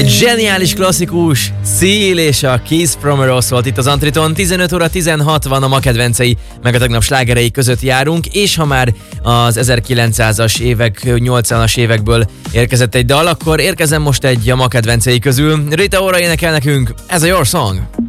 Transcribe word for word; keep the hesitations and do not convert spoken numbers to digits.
Zseniális klasszikus Seal és a Kiss from a Rose volt itt az Antriton. tizenöt óra tizenhat van, a ma kedvencei meg a tegnap slágerei között járunk, és ha már az ezerkilencszázas évek, nyolcvanas évekből érkezett egy dal, akkor érkezem most egy a ma kedvencei közül. Rita Ora énekel nekünk, ez a Your Song.